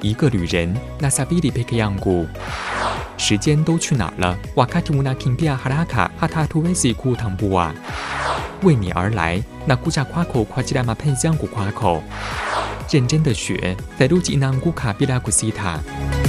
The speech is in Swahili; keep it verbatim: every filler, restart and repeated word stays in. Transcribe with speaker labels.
Speaker 1: 一个旅人 nasabili peke yangu。时间都去哪儿了 wakati unakimbia haraka hata hatuwezi kutambua。为你而来 nakuja kwako kwa ajili ya mapenzi yangu kwako。认真的学 theluji inaanguka bila kusita。